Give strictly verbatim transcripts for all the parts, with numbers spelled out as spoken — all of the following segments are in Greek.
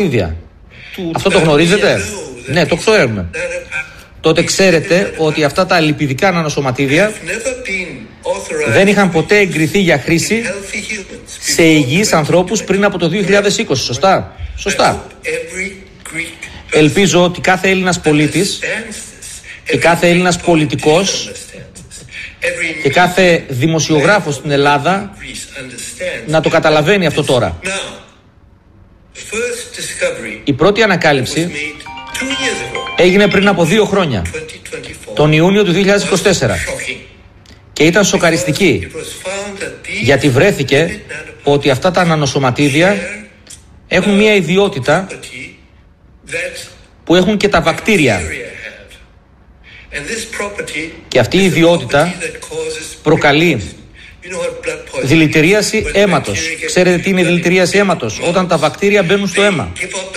Αυτό το γνωρίζετε? Ναι, το ξέρουμε. Τότε ξέρετε ότι αυτά τα λιπιδικά νανοσωματίδια δεν είχαν ποτέ εγκριθεί για χρήση σε υγιείς ανθρώπους πριν από το δύο χιλιάδες είκοσι. Σωστά? Σωστά. Ελπίζω ότι κάθε Έλληνας πολίτης και κάθε Έλληνας πολιτικός και κάθε δημοσιογράφος στην Ελλάδα να το καταλαβαίνει αυτό τώρα. Η πρώτη ανακάλυψη έγινε πριν από δύο χρόνια, τον Ιούνιο του δύο χιλιάδες είκοσι τέσσερα, και ήταν σοκαριστική, γιατί βρέθηκε ότι αυτά τα νανοσωματίδια έχουν μια ιδιότητα που έχουν και τα βακτήρια, και αυτή η ιδιότητα προκαλεί δηλητηρίαση αίματος. Ξέρετε τι είναι η δηλητηρίαση αίματος? Όταν τα βακτήρια μπαίνουν στο αίμα,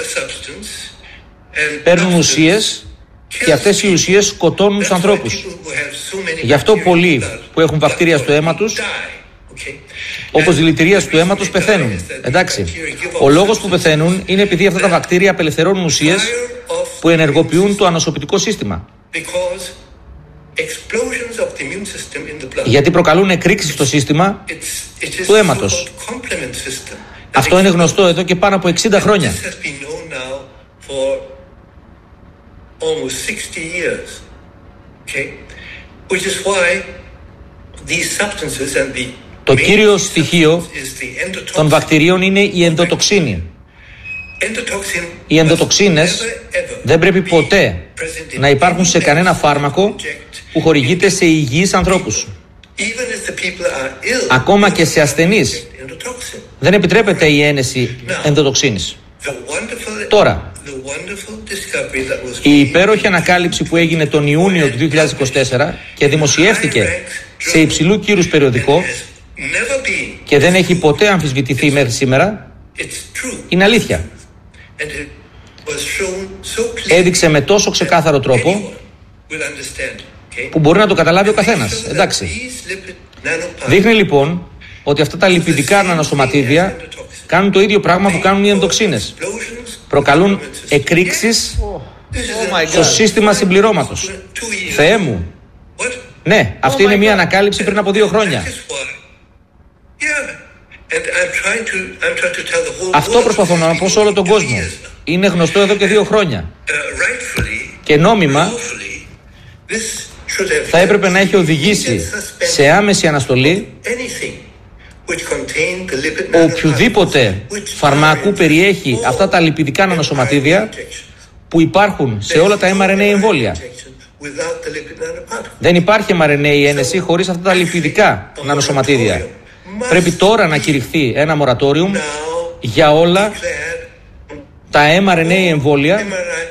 παίρνουν ουσίες και αυτές οι ουσίες σκοτώνουν τους ανθρώπους. Γι' αυτό πολλοί που έχουν βακτήρια στο αίμα τους, όπως δηλητηρίαση του αίματος, πεθαίνουν. Εντάξει. Ο λόγος που πεθαίνουν είναι επειδή αυτά τα βακτήρια απελευθερώνουν ουσίες που ενεργοποιούν το ανοσοποιητικό σύστημα. Γιατί προκαλούν εκρήξεις στο σύστημα του αίματος. Αυτό είναι γνωστό εδώ και πάνω από εξήντα χρόνια. Το κύριο στοιχείο των βακτηρίων είναι η ενδοτοξίνη. Οι ενδοτοξίνες δεν πρέπει ποτέ να υπάρχουν σε κανένα φάρμακο που χορηγείται σε υγιείς ανθρώπους. Ακόμα και σε ασθενείς δεν επιτρέπεται η ένεση ενδοτοξίνης. Τώρα, η υπέροχη ανακάλυψη που έγινε τον Ιούνιο του δύο χιλιάδες είκοσι τέσσερα και δημοσιεύτηκε σε υψηλού κύρους περιοδικό και δεν έχει ποτέ αμφισβητηθεί μέχρι σήμερα, είναι αλήθεια. Έδειξε με τόσο ξεκάθαρο τρόπο που μπορεί να το καταλάβει ο καθένας. Εντάξει. Δείχνει λοιπόν ότι αυτά τα λιπιδικά νανοσωματίδια κάνουν το ίδιο πράγμα που κάνουν οι ενδοξίνες. Προκαλούν εκρήξεις στο σύστημα συμπληρώματος. Θεέ μου. Ναι, αυτή είναι μια ανακάλυψη πριν από δύο χρόνια. Αυτό προσπαθώ να πω σε όλο τον κόσμο. Είναι γνωστό εδώ και δύο χρόνια. Και νόμιμα θα έπρεπε να έχει οδηγήσει σε άμεση αναστολή οποιοδήποτε φαρμάκου περιέχει αυτά τα λιπιδικά νανοσωματίδια που υπάρχουν σε όλα τα εμ αρ εν έι εμβόλια. Δεν υπάρχει εμ αρ εν έι ένεση χωρίς αυτά τα λιπιδικά νανοσωματίδια. Πρέπει τώρα να κηρυχθεί ένα μορατόριουμ για όλα τα εμ αρ εν έι εμβόλια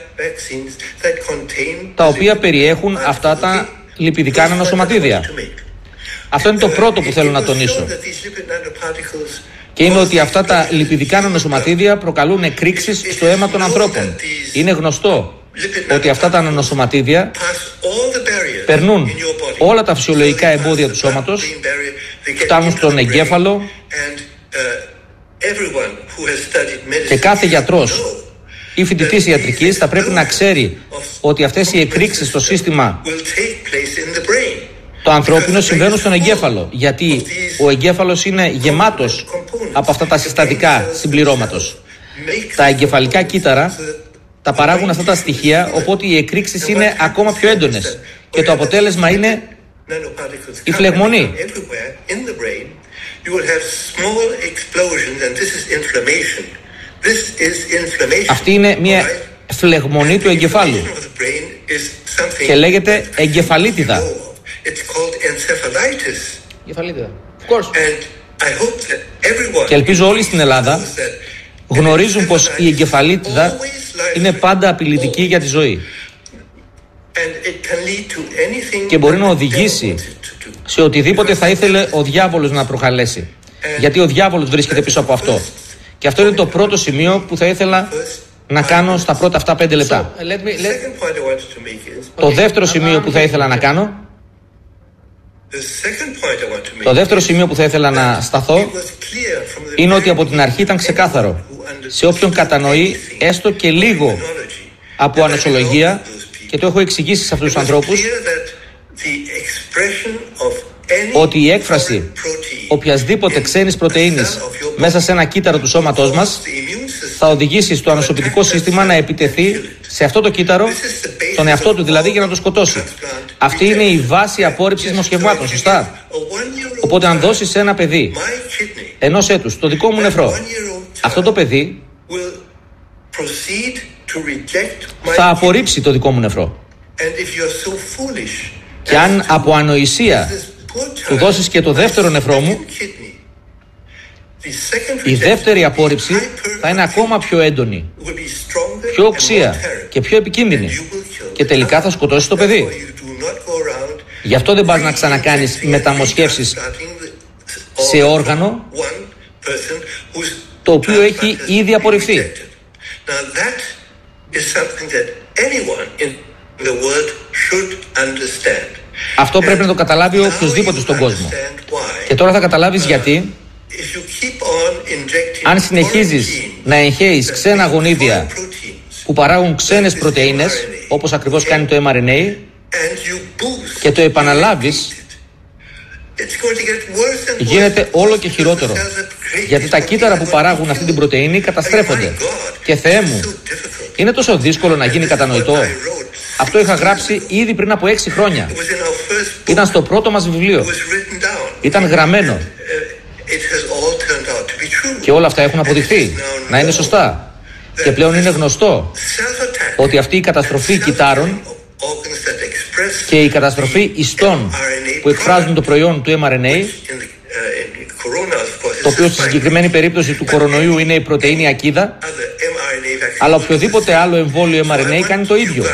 τα οποία περιέχουν αυτά τα λιπιδικά νανοσωματίδια. Αυτό είναι το πρώτο που θέλω να τονίσω. Και είναι ότι αυτά τα λιπιδικά νανοσωματίδια προκαλούν εκρήξεις στο αίμα των ανθρώπων. Είναι γνωστό ότι αυτά τα νανοσωματίδια περνούν όλα τα φυσιολογικά εμπόδια του σώματος, φτάνουν στον εγκέφαλο και κάθε γιατρός ή φοιτητής ιατρικής θα πρέπει να ξέρει ότι αυτές οι εκρήξεις στο σύστημα το ανθρώπινο συμβαίνουν στον εγκέφαλο, γιατί ο εγκέφαλος είναι γεμάτος από αυτά τα συστατικά συμπληρώματος. Τα εγκεφαλικά κύτταρα τα παράγουν αυτά τα στοιχεία, οπότε οι εκρήξεις είναι ακόμα πιο έντονες και το αποτέλεσμα είναι η φλεγμονή. Αυτή είναι μια φλεγμονή του εγκεφάλου και λέγεται εγκεφαλίτιδα. Εγκεφαλίτιδα. Of course. Και ελπίζω όλοι στην Ελλάδα γνωρίζουν πως η εγκεφαλίτιδα είναι πάντα απειλητική για τη ζωή και μπορεί να οδηγήσει σε οτιδήποτε θα ήθελε ο διάβολος να προκαλέσει, γιατί ο διάβολος βρίσκεται πίσω από αυτό. Και αυτό είναι το πρώτο σημείο που θα ήθελα να κάνω στα πρώτα αυτά πέντε λεπτά. Το δεύτερο σημείο που θα ήθελα να κάνω Το δεύτερο σημείο που θα ήθελα να σταθώ είναι ότι από την αρχή ήταν ξεκάθαρο σε όποιον κατανοεί έστω και λίγο από ανοσολογία, και το έχω εξηγήσει σε αυτούς τους ανθρώπους, ότι η έκφραση οποιασδήποτε ξένης πρωτεΐνης μέσα σε ένα κύτταρο του σώματός μας θα οδηγήσει στο ανοσοποιητικό σύστημα να επιτεθεί σε αυτό το κύτταρο, τον εαυτό του δηλαδή, για να το σκοτώσει. Αυτή είναι η βάση απόρριψης μοσχευμάτων, σωστά? Οπότε αν δώσεις σε ένα παιδί ενός έτους το δικό μου νεφρό, αυτό το παιδί θα απορρίψει το δικό μου νεφρό. Και αν από ανοησία του δώσεις και το δεύτερο νεφρό μου, η δεύτερη απόρριψη θα είναι ακόμα πιο έντονη, πιο οξία και πιο επικίνδυνη, και τελικά θα σκοτώσει το παιδί. Γι' αυτό δεν πας να ξανακάνεις μεταμοσχεύσεις σε όργανο το οποίο έχει ήδη απορριφθεί. Αυτό πρέπει να το καταλάβει οποιοσδήποτε στον κόσμο. Και τώρα θα καταλάβεις γιατί. Αν συνεχίζεις να εγχέεις ξένα γονίδια που παράγουν ξένες πρωτεΐνες, όπως ακριβώς κάνει το εμ αρ εν έι, και το επαναλάβεις, γίνεται όλο και χειρότερο. Γιατί τα κύτταρα που παράγουν αυτή την πρωτεΐνη καταστρέφονται. Και Θεέ μου, είναι τόσο δύσκολο να γίνει κατανοητό. Αυτό είχα γράψει ήδη πριν από έξι χρόνια. Ήταν στο πρώτο μας βιβλίο. Ήταν γραμμένο. Και όλα αυτά έχουν αποδειχθεί να είναι σωστά. Και πλέον είναι γνωστό ότι αυτή η καταστροφή κυττάρων και η καταστροφή ιστών που εκφράζουν το προϊόν του εμ αρ εν έι, το οποίο στη συγκεκριμένη περίπτωση του κορονοϊού είναι η πρωτεΐνη ακίδα, αλλά οποιοδήποτε άλλο εμβόλιο εμ αρ εν έι κάνει το ίδιο.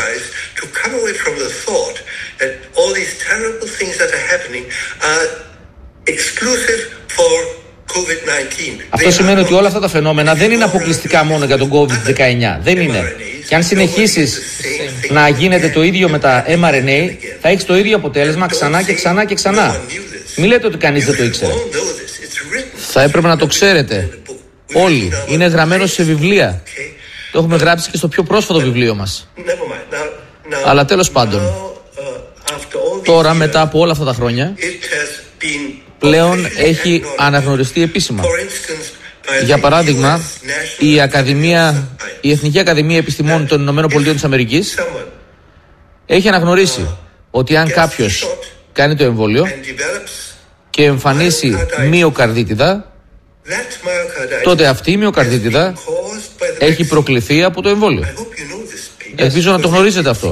Αυτό σημαίνει ότι όλα αυτά τα φαινόμενα δεν είναι αποκλειστικά μόνο για τον κόβιντ δεκαεννιά. Δεν είναι. Και αν συνεχίσεις να γίνεται το ίδιο με τα εμ αρ εν έι, θα έχεις το ίδιο αποτέλεσμα ξανά και ξανά και ξανά. Μην λέτε ότι κανείς δεν το ήξερε. Θα έπρεπε να το ξέρετε όλοι. Είναι γραμμένο σε βιβλία. Το έχουμε γράψει και στο πιο πρόσφατο βιβλίο μας. Αλλά τέλος πάντων, τώρα μετά από όλα αυτά τα χρόνια, πλέον έχει αναγνωριστεί επίσημα. Για παράδειγμα, η, Ακαδημία, η Εθνική Ακαδημία Επιστημών των Ηνωμένων Πολιτειών της Αμερικής έχει αναγνωρίσει ότι αν κάποιος κάνει το εμβόλιο και εμφανίσει μυοκαρδίτιδα, τότε αυτή η μυοκαρδίτιδα έχει προκληθεί από το εμβόλιο. Ελπίζω να το γνωρίζετε αυτό.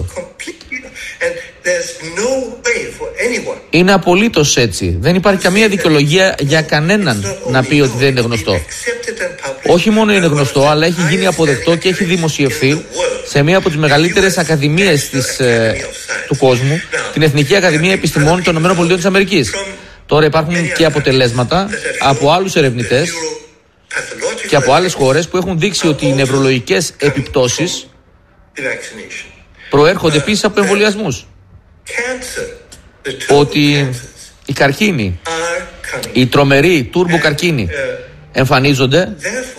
Είναι απολύτως έτσι. Δεν υπάρχει καμία δικαιολογία για κανέναν να πει ότι δεν είναι γνωστό. Όχι μόνο είναι γνωστό, αλλά έχει γίνει αποδεκτό και έχει δημοσιευθεί σε μία από τις μεγαλύτερες ακαδημίες της, ε, του κόσμου, την Εθνική Ακαδημία Επιστημών των ΗΠΑ. Τώρα υπάρχουν και αποτελέσματα από άλλους ερευνητές και από άλλες χώρες που έχουν δείξει ότι οι νευρολογικές επιπτώσεις προέρχονται επίσης από εμβολιασμούς. Ότι οι καρκίνοι, οι τρομεροί τουρμποκαρκίνοι εμφανίζονται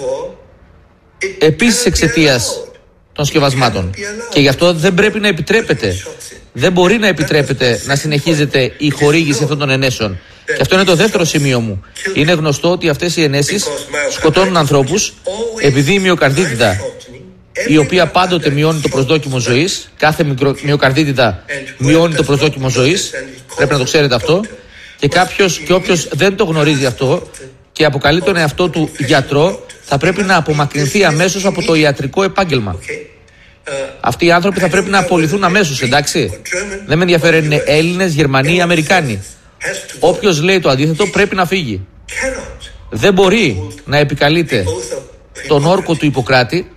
επίσης εξαιτίας των σκευασμάτων. Και γι' αυτό δεν πρέπει να επιτρέπεται, δεν μπορεί να επιτρέπεται να συνεχίζεται η χορήγηση αυτών των ενέσεων. Και αυτό είναι το δεύτερο σημείο μου. Είναι γνωστό ότι αυτές οι ενέσεις σκοτώνουν ανθρώπους επειδή η μυοκαρδίτιδα, η οποία πάντοτε μειώνει το προσδόκιμο ζωής, κάθε μυοκαρδίτιδα μειώνει το προσδόκιμο ζωής, πρέπει να το ξέρετε αυτό, και κάποιος και όποιος δεν το γνωρίζει αυτό και αποκαλεί τον εαυτό του γιατρό, θα πρέπει να απομακρυνθεί αμέσως από το ιατρικό επάγγελμα. Αυτοί οι άνθρωποι θα πρέπει να απολυθούν αμέσως, εντάξει. Δεν με ενδιαφέρει αν είναι Έλληνες, Γερμανοί ή Αμερικάνοι. Όποιος λέει το αντίθετο πρέπει να φύγει. Δεν μπορεί να επικαλείται τον όρκο του Ιπποκράτη,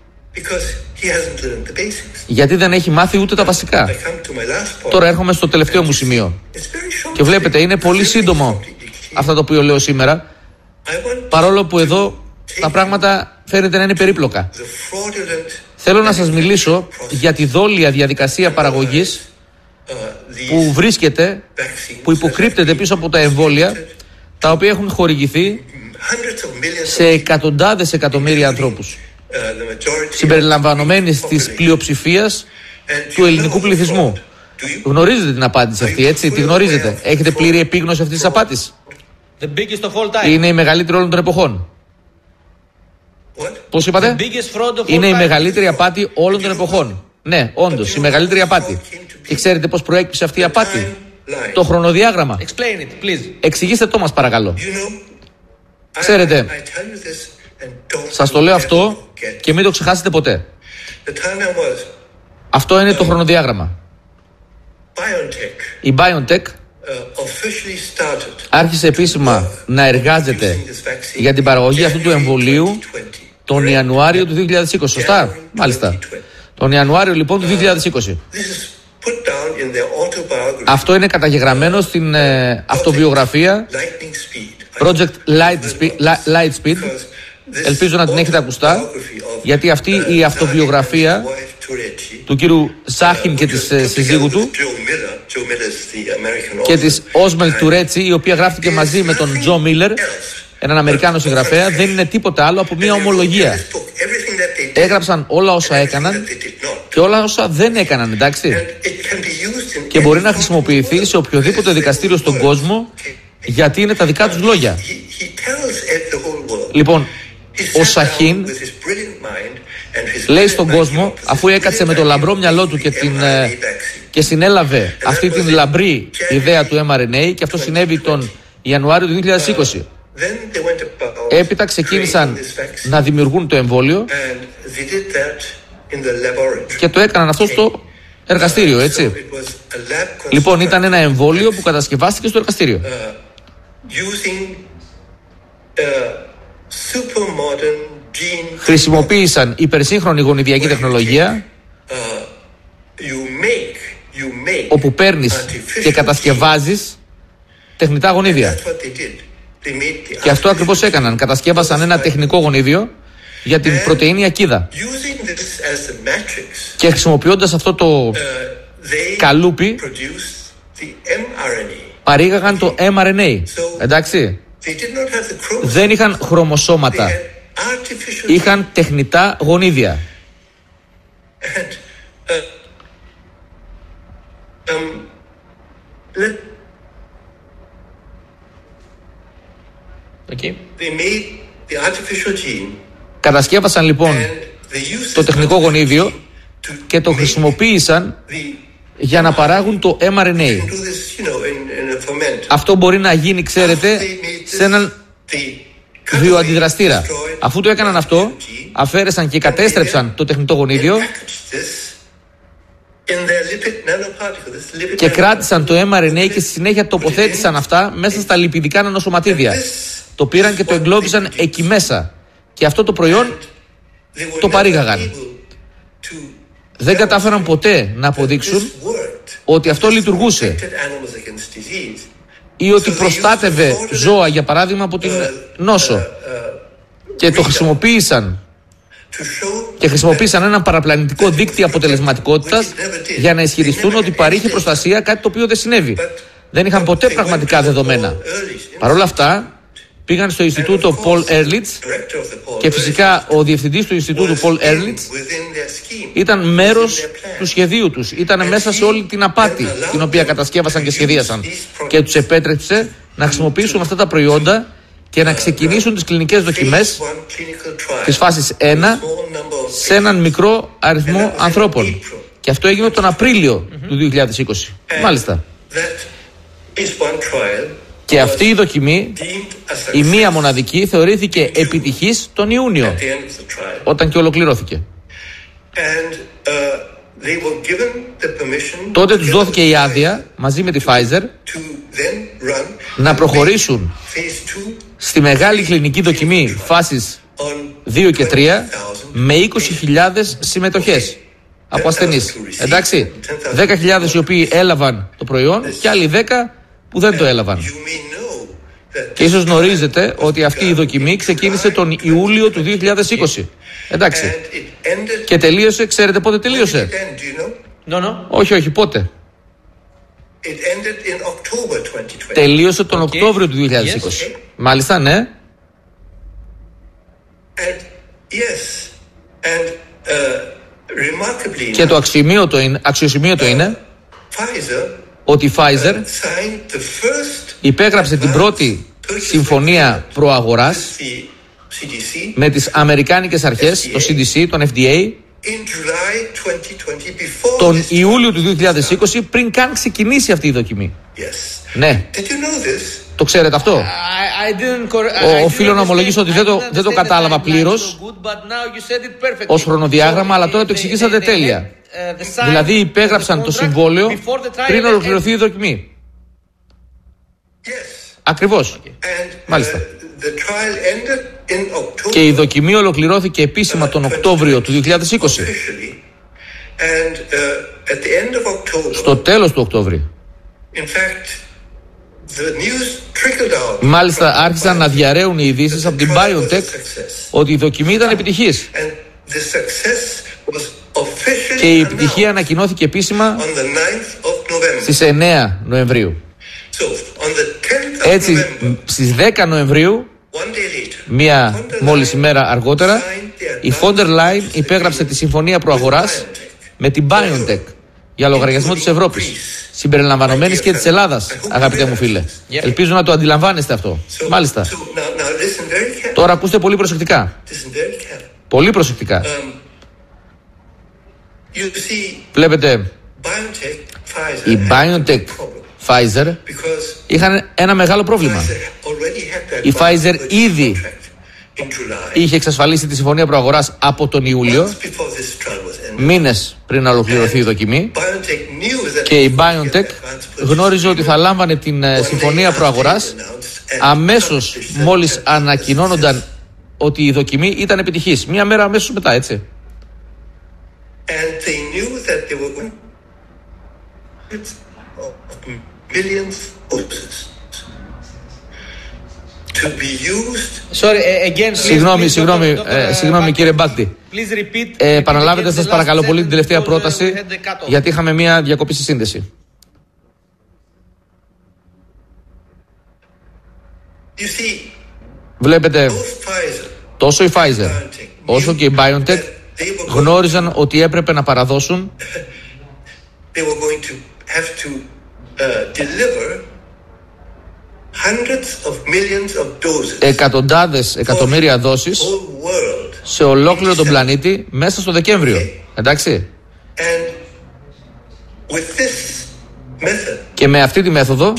γιατί δεν έχει μάθει ούτε τα βασικά. Τώρα έρχομαι στο τελευταίο μου σημείο. Και βλέπετε, είναι πολύ σύντομο αυτό το οποίο λέω σήμερα, παρόλο που εδώ τα πράγματα φαίνεται να είναι περίπλοκα. Θέλω να σας μιλήσω για τη δόλια διαδικασία παραγωγής που βρίσκεται, που υποκρύπτεται πίσω από τα εμβόλια, τα οποία έχουν χορηγηθεί σε εκατοντάδες εκατομμύρια ανθρώπους. συμπεριλαμβανομένης της πλειοψηφίας του ελληνικού πληθυσμού. Γνωρίζετε την απάντηση αυτή, έτσι, τη γνωρίζετε. Έχετε πλήρη επίγνωση αυτής της απάτης. Είναι η μεγαλύτερη όλων των εποχών. Πώς είπατε? Είναι η μεγαλύτερη απάτη όλων των εποχών. Ναι, όντως, η μεγαλύτερη απάτη. Και ξέρετε πώς προέκυψε αυτή η απάτη? Το χρονοδιάγραμμα. Εξηγήστε το μας, παρακαλώ. Ξέρετε, σας το λέω αυτό και μην το ξεχάσετε ποτέ. Αυτό είναι το χρονοδιάγραμμα. Η BioNTech άρχισε επίσημα να εργάζεται για την παραγωγή αυτού του εμβολίου τον Ιανουάριο του δύο χιλιάδες είκοσι. Σωστά? Μάλιστα. Τον Ιανουάριο λοιπόν του δύο χιλιάδες είκοσι. Αυτό είναι καταγεγραμμένο στην ε, αυτοβιογραφία Project Lightspeed, Lightspeed. Ελπίζω να την έχετε ακουστά, γιατί αυτή η αυτοβιογραφία του κύριου Σάχιν και της ε, συζύγου του και της Όσμελ Τουρέτσι, η οποία γράφτηκε μαζί με τον Τζο Μίλερ, έναν Αμερικάνο συγγραφέα, δεν είναι τίποτα άλλο από μια ομολογία. Έγραψαν όλα όσα έκαναν και όλα όσα δεν έκαναν, εντάξει. Και μπορεί να χρησιμοποιηθεί σε οποιοδήποτε δικαστήριο στον κόσμο, γιατί είναι τα δικά τους λόγια. Λοιπόν, ο Σαχίν λέει στον κόσμο, αφού έκατσε με το λαμπρό μυαλό του και, την, και συνέλαβε αυτή την λαμπρή ιδέα του εμ αρ εν έι, και αυτό συνέβη τον Ιανουάριο του δύο χιλιάδες είκοσι. Έπειτα ξεκίνησαν να δημιουργούν το εμβόλιο και το έκαναν αυτό στο εργαστήριο, έτσι. Λοιπόν, ήταν ένα εμβόλιο που κατασκευάστηκε στο εργαστήριο. Χρησιμοποίησαν υπερσύγχρονη γονιδιακή τεχνολογία, όπου παίρνεις και κατασκευάζεις τεχνητά γονίδια. Και αυτό ακριβώς έκαναν. Κατασκεύασαν ένα τεχνικό γονίδιο για την πρωτεΐνη ακίδα. Και χρησιμοποιώντας αυτό το καλούπι, παρήγαγαν το εμ αρ εν έι. Εντάξει. Δεν είχαν χρωμοσώματα. Είχαν τεχνητά γονίδια. Okay. Κατασκεύασαν λοιπόν το τεχνικό γονίδιο και το χρησιμοποίησαν για να παράγουν το εμ αρ εν έι. Αυτό μπορεί να γίνει, ξέρετε, σε έναν βιοαντιδραστήρα. Αφού το έκαναν αυτό, αφαίρεσαν και κατέστρεψαν το τεχνητό γονίδιο και κράτησαν το εμ αρ εν έι και στη συνέχεια τοποθέτησαν αυτά μέσα στα λιπιδικά νανοσωματίδια. Το πήραν και το εγκλώβησαν εκεί μέσα. Και αυτό το προϊόν το παρήγαγαν. Δεν κατάφεραν ποτέ να αποδείξουν ότι αυτό λειτουργούσε ή ότι προστάτευε ζώα, για παράδειγμα, από την νόσο. Και το χρησιμοποίησαν και χρησιμοποίησαν ένα παραπλανητικό δίκτυο αποτελεσματικότητας για να ισχυριστούν ότι παρήχε προστασία, κάτι το οποίο δεν συνέβη. Δεν είχαν ποτέ πραγματικά δεδομένα. Παρ' όλα αυτά, πήγαν στο Ινστιτούτο Paul Ehrlich και φυσικά ο διευθυντής του Ινστιτούτου Paul Ehrlich ήταν μέρος του σχεδίου τους. Ήταν μέσα σε όλη την απάτη την οποία κατασκεύασαν και σχεδίασαν. Και τους επέτρεψε να χρησιμοποιήσουν αυτά τα προϊόντα και να ξεκινήσουν τις κλινικές δοκιμές της φάσης ένα σε έναν μικρό αριθμό ανθρώπων. Και αυτό έγινε τον Απρίλιο του δύο χιλιάδες είκοσι. Μάλιστα. Και αυτή η δοκιμή, η μία μοναδική, θεωρήθηκε επιτυχής τον Ιούνιο, όταν και ολοκληρώθηκε. Τότε τους δόθηκε η άδεια, μαζί με τη Pfizer, να προχωρήσουν στη μεγάλη κλινική δοκιμή φάσης δύο και τρία με είκοσι χιλιάδες συμμετοχές από ασθενείς. Εντάξει, δέκα χιλιάδες οι οποίοι έλαβαν το προϊόν και άλλοι δέκα που δεν το έλαβαν. Και ίσως γνωρίζετε ότι αυτή η δοκιμή ξεκίνησε τον Ιούλιο του δύο χιλιάδες είκοσι. Εντάξει. Και τελείωσε, ξέρετε πότε τελείωσε? No, no. Όχι, όχι, πότε? Τελείωσε τον okay. Οκτώβριο του δύο χιλιάδες είκοσι. Yes. Μάλιστα, ναι. And, uh, και το αξιοσημείωτο είναι, αξιοσημείωτο είναι Pfizer, ότι η Pfizer υπέγραψε την πρώτη συμφωνία προαγοράς με τις Αμερικάνικες αρχές, το σι ντι σι, τον εφ ντι έι, τον Ιούλιο του δύο χιλιάδες είκοσι, πριν καν ξεκινήσει αυτή η δοκιμή. Ναι. Το ξέρετε αυτό? Οφείλω να ομολογήσω ότι δεν το, δεν το κατάλαβα πλήρως ως χρονοδιάγραμμα, αλλά τώρα το εξηγήσατε τέλεια. Δηλαδή υπέγραψαν το συμβόλαιο πριν ολοκληρωθεί η δοκιμή. Ακριβώς. Μάλιστα. Και η δοκιμή ολοκληρώθηκε επίσημα τον Οκτώβριο του δύο χιλιάδες είκοσι. Στο τέλος του Οκτώβριου. Μάλιστα άρχισαν να διαρρέουν οι ειδήσεις από την BioNTech ότι η δοκιμή ήταν επιτυχής. Και η επιτυχία ανακοινώθηκε επίσημα στις εννέα Νοεμβρίου. Έτσι, στις δέκα Νοεμβρίου, μία μόλις ημέρα αργότερα, η von der Leyen υπέγραψε τη συμφωνία προαγοράς με την BioNTech για λογαριασμό της Ευρώπης, συμπεριλαμβανομένης και της Ελλάδας, αγαπητέ μου φίλε. Ελπίζω να το αντιλαμβάνεστε αυτό. Μάλιστα. Τώρα ακούστε πολύ προσεκτικά. Πολύ προσεκτικά. Βλέπετε, η BioNTech, Pfizer είχαν ένα μεγάλο πρόβλημα. Η Pfizer ήδη είχε εξασφαλίσει τη συμφωνία προαγοράς από τον Ιούλιο, μήνες πριν να ολοκληρωθεί η δοκιμή, και η BioNTech γνώριζε ότι θα λάμβανε την συμφωνία προαγοράς αμέσως μόλις ανακοινώνονταν ότι η δοκιμή ήταν επιτυχής. Μία μέρα αμέσως μετά, έτσι. Συγγνώμη, συγγνώμη, ε, συγγνώμη κύριε Μπάκτη. Ε, επαναλάβετε σας παρακαλώ πολύ την τελευταία πρόταση, γιατί είχαμε μία διακοπή στη σύνδεση. Βλέπετε, τόσο η Pfizer όσο και η BioNTech γνώριζαν ότι έπρεπε να παραδώσουν εκατοντάδες εκατομμύρια δόσεις σε ολόκληρο τον πλανήτη μέσα στο Δεκέμβριο. Εντάξει. Και με αυτή τη μέθοδο,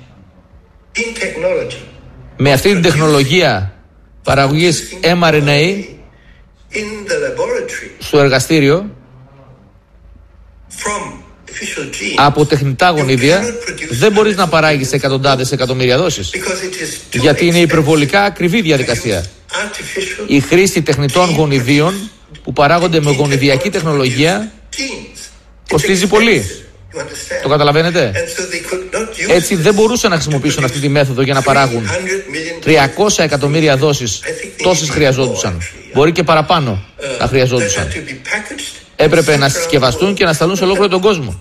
με αυτή την τεχνολογία παραγωγής εμ αρ εν έι στο εργαστήριο, από τεχνητά γονίδια, δεν μπορείς να παράγεις εκατοντάδες εκατομμύρια δόσεις, γιατί είναι υπερβολικά ακριβή διαδικασία. Η χρήση τεχνητών γονιδίων που παράγονται με γονιδιακή τεχνολογία κοστίζει πολύ. Το καταλαβαίνετε? Έτσι δεν μπορούσαν να χρησιμοποιήσουν αυτή τη μέθοδο για να παράγουν τριακόσια εκατομμύρια δόσεις. Τόσες χρειαζόντουσαν. Μπορεί και παραπάνω να χρειαζόντουσαν. Έπρεπε να συσκευαστούν και να σταλούν σε ολόκληρο τον κόσμο.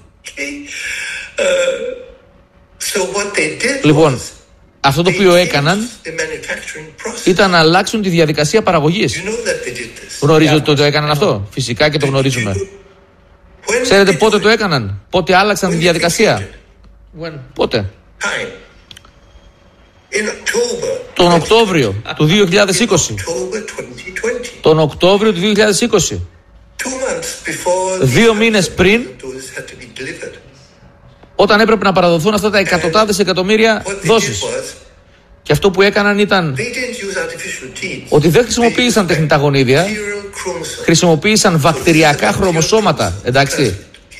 Λοιπόν, αυτό το οποίο έκαναν ήταν να αλλάξουν τη διαδικασία παραγωγής. Γνωρίζετε ότι το έκαναν αυτό? Φυσικά και το γνωρίζουμε. Ξέρετε πότε το έκαναν? Πότε άλλαξαν τη διαδικασία? Πότε? Τον Οκτώβριο του δύο χιλιάδες είκοσι. Τον Οκτώβριο του δύο χιλιάδες είκοσι. Δύο μήνες πριν, όταν έπρεπε να παραδοθούν αυτά τα εκατοντάδες εκατομμύρια δόσεις. Και αυτό που έκαναν ήταν ότι δεν χρησιμοποίησαν τεχνητά γονίδια, χρησιμοποίησαν βακτηριακά χρωμοσώματα. Εντάξει.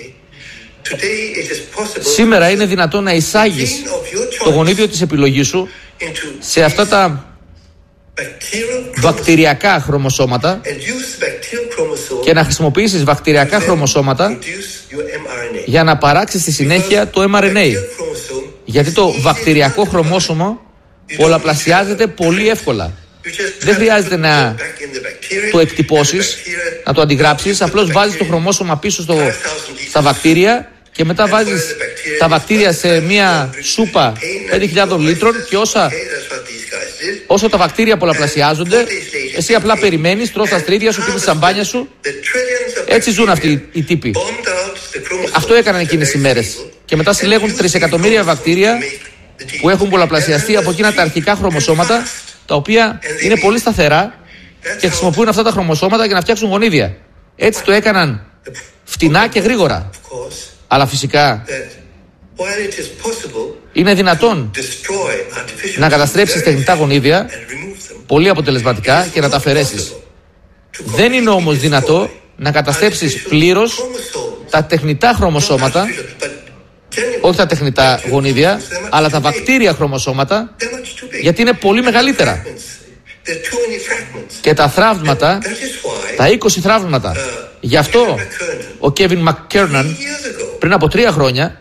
Σήμερα είναι δυνατόν να εισάγεις το γονίδιο της επιλογής σου σε αυτά τα βακτηριακά χρωμοσώματα και να χρησιμοποιήσεις βακτηριακά χρωμοσώματα για να παράξεις στη συνέχεια το εμ αρ εν έι. Γιατί το βακτηριακό χρωμόσωμα πολλαπλασιάζεται πολύ εύκολα. Δεν χρειάζεται να το εκτυπώσεις, να το αντιγράψεις. Απλώς βάζεις το χρωμόσωμα πίσω στο, στα βακτήρια και μετά βάζεις τα βακτήρια σε μια σούπα πέντε χιλιάδες λίτρων και όσα Όσο τα βακτήρια πολλαπλασιάζονται, εσύ απλά περιμένεις, τρως τα στρίδια σου, πίνεις σαμπάνια σου. Έτσι ζουν αυτοί οι τύποι. Αυτό έκαναν εκείνες οι μέρες. Και μετά συλλέγουν τρισεκατομμύρια βακτήρια που έχουν πολλαπλασιαστεί από εκείνα τα αρχικά χρωμοσώματα, τα οποία είναι πολύ σταθερά και χρησιμοποιούν αυτά τα χρωμοσώματα για να φτιάξουν γονίδια. Έτσι το έκαναν φτηνά και γρήγορα. Αλλά φυσικά είναι δυνατόν να καταστρέψεις τεχνητά γονίδια πολύ αποτελεσματικά και να τα αφαιρέσεις. Δεν είναι όμως δυνατό να καταστρέψεις πλήρως τα τεχνητά χρωμοσώματα, όχι τα τεχνητά γονίδια, αλλά τα βακτήρια χρωμοσώματα, γιατί είναι πολύ μεγαλύτερα. Και τα θραύματα, τα είκοσι θραύματα. Γι' αυτό ο Κέβιν Μακκέρναν πριν από τρία χρόνια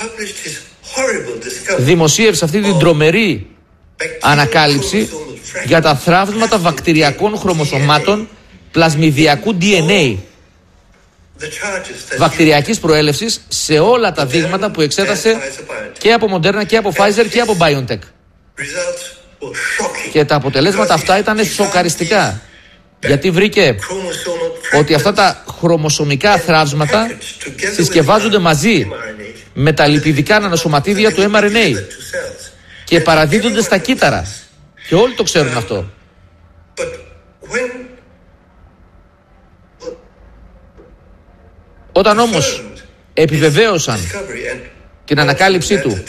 δημοσίευσε αυτή την τρομερή ανακάλυψη για τα θραύματα βακτηριακών χρωμοσωμάτων πλασμιδιακού ντι εν έι βακτηριακής προέλευσης σε όλα τα δείγματα που εξέτασε και από Moderna και από Pfizer και από BioNTech. Και τα αποτελέσματα αυτά ήταν σοκαριστικά, γιατί βρήκε ότι αυτά τα χρωμοσωμικά θραύσματα συσκευάζονται μαζί με τα λιπιδικά νανοσωματίδια του εμ αρ εν έι και παραδίδονται στα κύτταρα. Και όλοι το ξέρουν αυτό. Όταν όμως επιβεβαίωσαν την ανακάλυψή του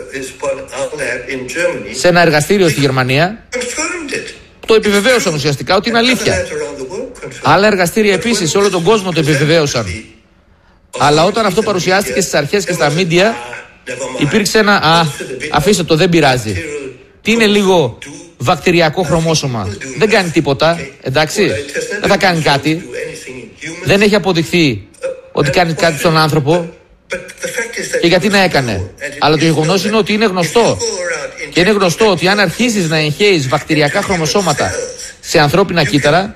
σε ένα εργαστήριο στη Γερμανία, το επιβεβαίωσαν ουσιαστικά ότι είναι αλήθεια. Άλλα εργαστήρια επίσης σε όλο τον κόσμο το επιβεβαίωσαν. Αλλά όταν αυτό παρουσιάστηκε στις αρχές και στα μίντια, υπήρξε ένα «Α, αφήστε το, δεν πειράζει. Τι είναι λίγο βακτηριακό χρωμόσωμα. Δεν κάνει τίποτα, εντάξει. Δεν θα κάνει κάτι. Δεν έχει αποδειχθεί ότι κάνει κάτι στον άνθρωπο. Και γιατί να έκανε. Αλλά το γεγονός είναι ότι είναι γνωστό. Και είναι γνωστό ότι αν αρχίσεις να εγχέεις βακτηριακά χρωμοσώματα σε ανθρώπινα κύτταρα,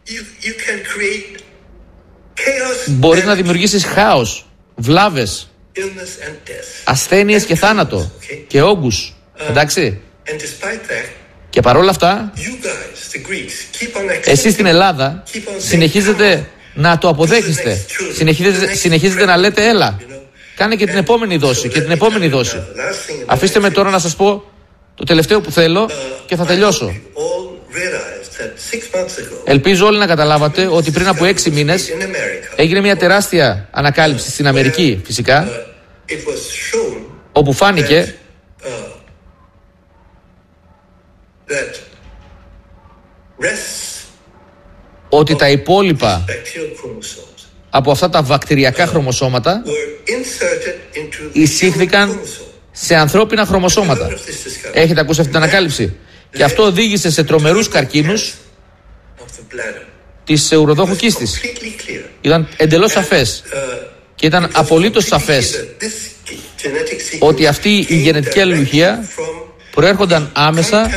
μπορείς να δημιουργήσεις χάος, βλάβες, ασθένειες και θάνατο και όγκους. Εντάξει. Και παρόλα αυτά, εσείς στην Ελλάδα συνεχίζετε να το αποδέχεστε. Συνεχίζετε, συνεχίζετε να λέτε έλα. Κάνε και την επόμενη δόση και την επόμενη δόση. Αφήστε με τώρα να σας πω το τελευταίο που θέλω και θα τελειώσω. Ελπίζω όλοι να καταλάβατε ότι πριν από έξι μήνες έγινε μια τεράστια ανακάλυψη στην Αμερική, φυσικά, όπου φάνηκε ότι τα υπόλοιπα από αυτά τα βακτηριακά χρωμοσώματα εισήχθηκαν σε ανθρώπινα χρωμοσώματα. Έχετε ακούσει αυτή την ανακάλυψη? Και αυτό οδήγησε σε τρομερούς καρκίνους της ουροδόχου κίστης. Ήταν εντελώς σαφές και ήταν απολύτως σαφές ότι αυτή η γενετική αλληλουχία προέρχονταν άμεσα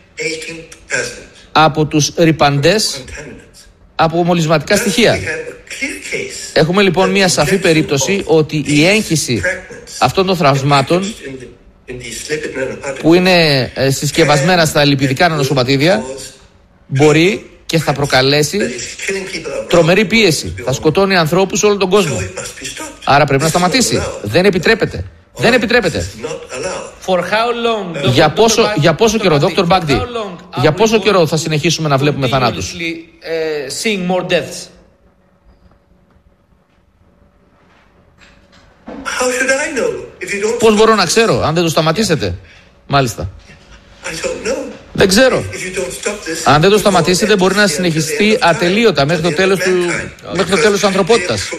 από τους ρυπαντές από μολυσματικά στοιχεία. Έχουμε λοιπόν μια σαφή περίπτωση ότι η έγχυση αυτών των θραυσμάτων που είναι συσκευασμένα στα λιπιδικά νανοσωματίδια μπορεί και θα προκαλέσει τρομερή πίεση. Θα σκοτώνει ανθρώπους σε όλο τον κόσμο. Άρα πρέπει να σταματήσει. Δεν επιτρέπεται. Δεν επιτρέπεται. For how long, για, πόσο, για πόσο καιρό, Δόκτωρ Μπάγντι, για πόσο καιρό θα συνεχίσουμε να βλέπουμε θανάτους? Seeing more deaths. Πώς μπορώ να ξέρω αν δεν το σταματήσετε? Μάλιστα. Δεν ξέρω. Αν δεν το σταματήσετε μπορεί να συνεχιστεί ατελείωτα μέχρι το τέλος, του, μέχρι το τέλος της ανθρωπότητας.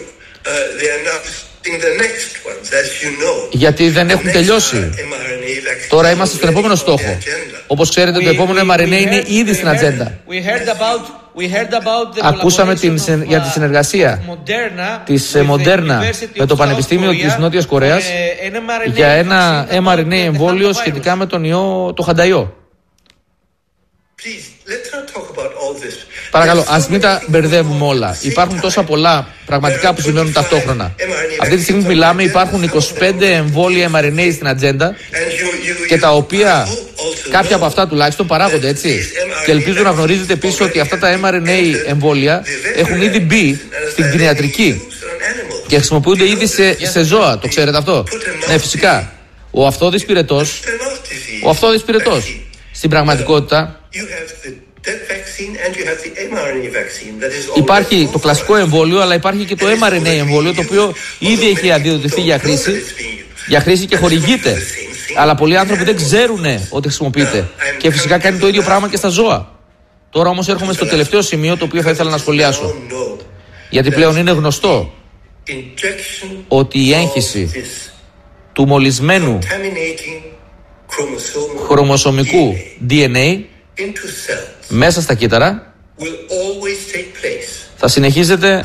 Γιατί δεν έχουν τελειώσει. Τώρα είμαστε στον επόμενο στόχο. Όπως ξέρετε, το επόμενο εμ αρ εν έι είναι ήδη στην ατζέντα. Ακούσαμε την, για τη συνεργασία της Moderna με το Πανεπιστήμιο της Νότιας Κορέας για ένα εμ αρ εν έι εμβόλιο σχετικά με τον ιό, το χανταϊό. Παρακαλώ, ας μην τα μπερδεύουμε όλα. Υπάρχουν τόσα πολλά πραγματικά που συμβαίνουν ταυτόχρονα. Αυτή τη στιγμή που μιλάμε υπάρχουν είκοσι πέντε εμβόλια εμ αρ εν έι στην ατζέντα και τα οποία κάποια από αυτά τουλάχιστον παράγονται, έτσι. Και ελπίζω να γνωρίζετε επίσης ότι αυτά τα εμ αρ εν έι εμβόλια έχουν ήδη μπει στην κτηνιατρική και χρησιμοποιούνται ήδη σε, σε ζώα. Το ξέρετε αυτό? Ναι, φυσικά. Ο αυθόδης πυρετός, ο αυθόδης πυρετός, στην πραγματικότητα υπάρχει το κλασικό εμβόλιο, αλλά υπάρχει και το εμ αρ εν έι εμβόλιο, το οποίο ήδη έχει αδειοδοτηθεί για χρήση, για χρήση και χορηγείται. Αλλά πολλοί άνθρωποι δεν ξέρουν ότι χρησιμοποιείται. Και φυσικά κάνει το ίδιο πράγμα και στα ζώα. Τώρα όμως έρχομαι στο τελευταίο σημείο, το οποίο θα ήθελα να σχολιάσω. Γιατί πλέον είναι γνωστό ότι η έγχυση του μολυσμένου χρωμοσωμικού ντι εν έι μέσα στα κύτταρα θα συνεχίζεται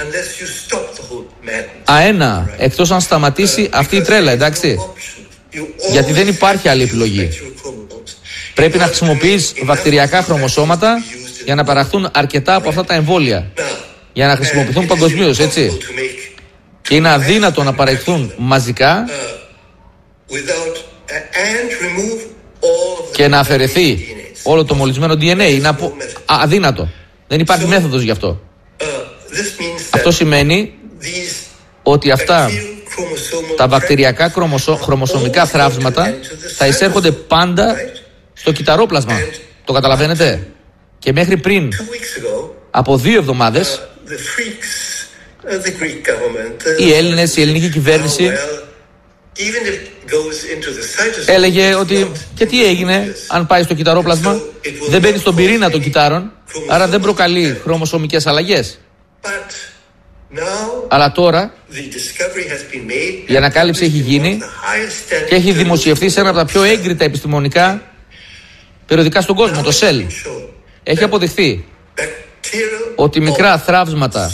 αένα, εκτός αν σταματήσει αυτή η τρέλα, εντάξει. Γιατί δεν υπάρχει άλλη επιλογή. Πρέπει να χρησιμοποιείς βακτηριακά χρωμοσώματα για να παραχθούν αρκετά από αυτά τα εμβόλια, για να χρησιμοποιηθούν παγκοσμίως, έτσι. Και είναι αδύνατο να παραχθούν μαζικά και να αφαιρεθεί όλο το μολυσμένο ντι εν έι. Είναι απο... αδύνατο. Δεν υπάρχει μέθοδος γι' αυτό. Αυτό σημαίνει ότι αυτά τα βακτηριακά χρωμοσω... χρωμοσωμικά θράψματα θα εισέρχονται πάντα στο κυτταρόπλασμα. Το καταλαβαίνετε? Και μέχρι πριν από δύο εβδομάδες οι Έλληνες, η ελληνική κυβέρνηση έλεγε ότι και τι έγινε αν πάει στο κυτταρόπλασμα? Δεν μπαίνει στον πυρήνα των κυττάρων, άρα δεν προκαλεί χρωμοσωμικές αλλαγές. Αλλά τώρα η ανακάλυψη έχει γίνει και έχει δημοσιευθεί σε ένα από τα πιο έγκριτα επιστημονικά περιοδικά στον κόσμο, το Cell. Έχει αποδειχθεί ότι μικρά θράψματα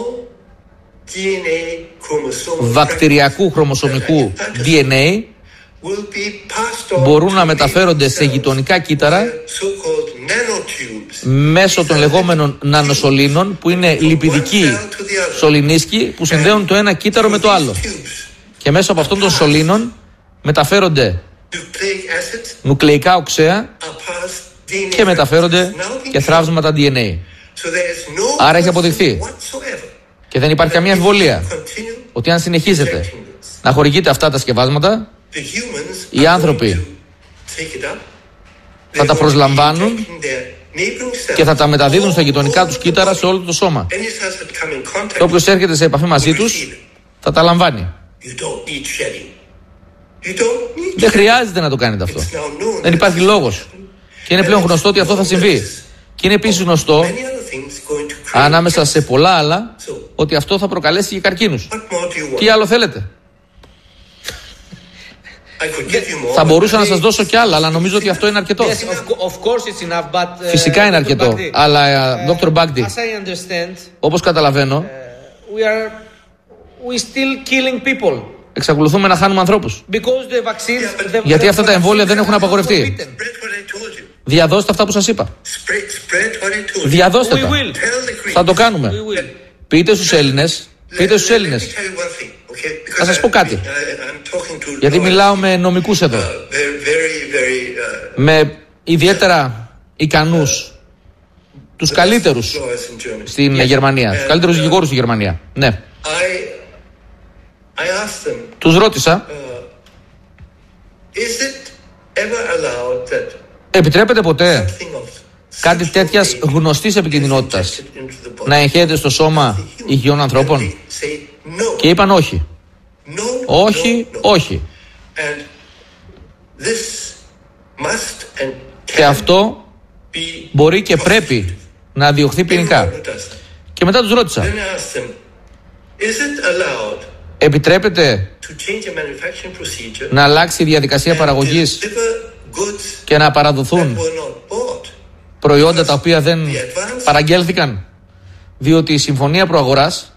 βακτηριακού χρωμοσωμικού ντι εν έι μπορούν να μεταφέρονται σε γειτονικά κύτταρα μέσω των λεγόμενων νανοσωλήνων, που είναι λιπιδικοί σωληνίσκοι που συνδέουν το ένα κύτταρο με το άλλο. Και μέσω από αυτών των σωλήνων μεταφέρονται νουκλεϊκά οξέα και μεταφέρονται και θράψματα ντι εν έι. Άρα έχει αποδειχθεί και δεν υπάρχει καμία αμφιβολία ότι αν συνεχίζετε να χορηγείτε αυτά τα σκευάσματα, οι άνθρωποι θα τα προσλαμβάνουν και θα τα μεταδίδουν στα γειτονικά τους κύτταρα σε όλο το σώμα. Και όποιος έρχεται σε επαφή μαζί τους θα τα λαμβάνει. Δεν χρειάζεται να το κάνετε αυτό. Δεν υπάρχει λόγος. Και είναι πλέον γνωστό ότι αυτό θα συμβεί. Και είναι επίσης γνωστό, ανάμεσα σε πολλά άλλα, ότι αυτό θα προκαλέσει και καρκίνους. Τι άλλο θέλετε? Θα μπορούσα να σας δώσω κι άλλα, αλλά νομίζω ότι αυτό είναι αρκετό. Φυσικά είναι αρκετό. Αλλά, Δόκτωρ Μπάγκτη, όπως καταλαβαίνω, εξακολουθούμε να χάνουμε ανθρώπους. Γιατί αυτά τα εμβόλια δεν έχουν απαγορευτεί. Διαδώστε αυτά που σας είπα. Διαδώστε τα. Θα το κάνουμε. Πείτε στους Έλληνες, πείτε στους Έλληνες. Θα σας πω κάτι. Γιατί μιλάω με νομικούς εδώ. Με ιδιαίτερα ικανούς, τους καλύτερους στην Γερμανία, τους καλύτερους δικηγόρους στη Γερμανία. Ναι. Τους ρώτησα, επιτρέπεται ποτέ κάτι τέτοιας γνωστής επικινδυνότητας να εγχέεται στο σώμα υγιών ανθρώπων? Και είπαν όχι. Όχι, όχι. Και αυτό μπορεί και πρέπει να διωχθεί ποινικά. Και μετά τους ρώτησα, επιτρέπεται να αλλάξει η διαδικασία παραγωγής και να παραδοθούν προϊόντα τα οποία δεν παραγγέλθηκαν, διότι η συμφωνία προαγοράς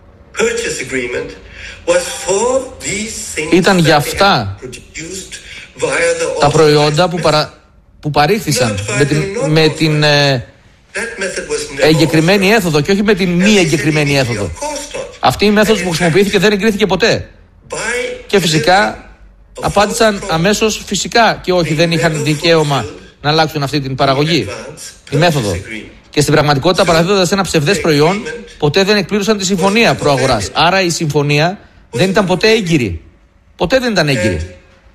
ήταν για αυτά τα προϊόντα που, παρα, που παρήχθησαν με την, με την ε, εγκεκριμένη έθοδο και όχι με την μη εγκεκριμένη έθοδο. Αυτή η μέθοδος που χρησιμοποιήθηκε δεν εγκρίθηκε ποτέ. Και φυσικά απάντησαν αμέσως φυσικά και όχι, δεν είχαν δικαίωμα να αλλάξουν αυτή την παραγωγή, η μέθοδο. Και στην πραγματικότητα, παραδίδοντας ένα ψευδές προϊόν, ποτέ δεν εκπλήρωσαν τη συμφωνία προαγοράς. Άρα η συμφωνία δεν ήταν ποτέ έγκυρη. Ποτέ δεν ήταν έγκυρη.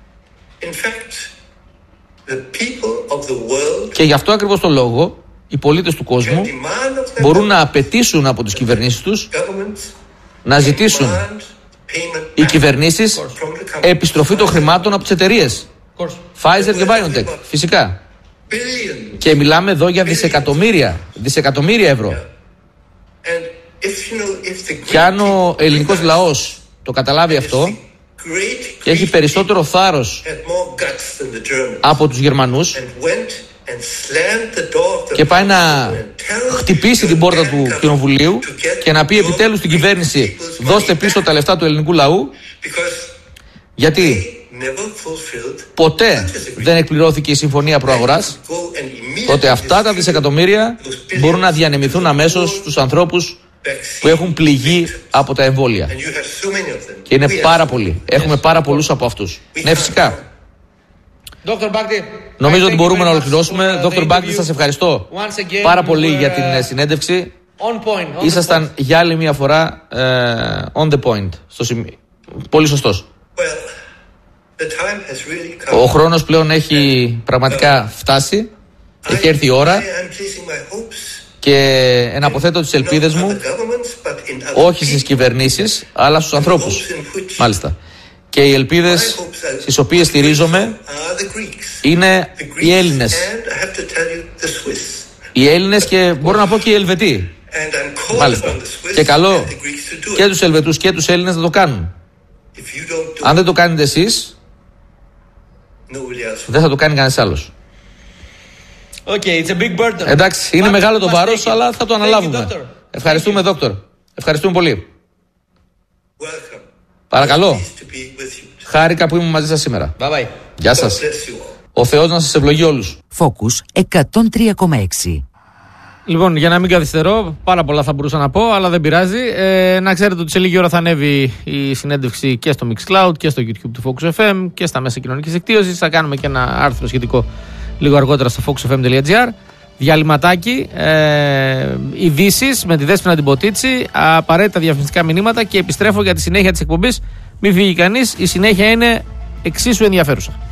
Και γι' αυτό ακριβώς το λόγο οι πολίτες του κόσμου μπορούν να απαιτήσουν από τις κυβερνήσεις τους, να ζητήσουν οι κυβερνήσεις επιστροφή των χρημάτων από τις εταιρείες Pfizer και BioNTech, φυσικά. Και μιλάμε εδώ για δισεκατομμύρια, δισεκατομμύρια ευρώ. Και αν ο ελληνικός λαός το καταλάβει αυτό και έχει περισσότερο θάρρος από τους Γερμανούς και πάει να χτυπήσει την πόρτα του Κοινοβουλίου και να πει επιτέλους στην κυβέρνηση, δώστε πίσω τα λεφτά του ελληνικού λαού, γιατί ποτέ δεν εκπληρώθηκε η συμφωνία προαγοράς, τότε αυτά τα δισεκατομμύρια μπορούν να διανεμηθούν αμέσως στους ανθρώπους που έχουν πληγεί από τα εμβόλια. Και είναι πάρα πολλοί. Έχουμε πάρα πολλούς από αυτούς. Ναι, φυσικά. Νομίζω ότι μπορούμε να ολοκληρώσουμε. Δόκτωρ Μπάκτη, σας ευχαριστώ πάρα πολύ για την συνέντευξη. Ήσασταν για άλλη μια φορά uh, on the point. Στο σημείο. Πολύ σωστός. Ο χρόνος πλέον έχει πραγματικά φτάσει. Έχει έρθει η ώρα και εναποθέτω τις ελπίδες μου όχι στις κυβερνήσεις αλλά στους ανθρώπους. Μάλιστα. Και οι ελπίδες στις οποίες στηρίζομαι είναι οι Έλληνες. Οι Έλληνες και μπορώ να πω και οι Ελβετοί. Μάλιστα. Και καλό και τους Ελβετούς και τους Έλληνες να το κάνουν. Αν δεν το κάνετε εσείς, δεν θα το κάνει κανένας άλλος. Okay, it's a big burden. Εντάξει, είναι μεγάλο το βάρος, αλλά θα το αναλάβουμε. Ευχαριστούμε, δόκτωρ. Ευχαριστούμε πολύ. Παρακαλώ. Χάρηκα που ήμουν μαζί σας σήμερα. Bye bye. Γεια σας. Ο Θεός να σας ευλογεί όλους. Focus εκατόν τρία κόμμα έξι. Λοιπόν, για να μην καθυστερώ, πάρα πολλά θα μπορούσα να πω, αλλά δεν πειράζει. Ε, να ξέρετε ότι σε λίγη ώρα θα ανέβει η συνέντευξη και στο Mixcloud και στο YouTube του Focus εφ εμ και στα μέσα κοινωνικής δικτύωσης. Θα κάνουμε και ένα άρθρο σχετικό λίγο αργότερα στο focus f m dot g r. Διαλυματάκι, ε, ειδήσεις με τη Δέσποινα την Ποτίτσι, απαραίτητα διαφημιστικά μηνύματα και επιστρέφω για τη συνέχεια της εκπομπής. Μην φύγει κανείς, η συνέχεια είναι εξίσου ενδιαφέρουσα.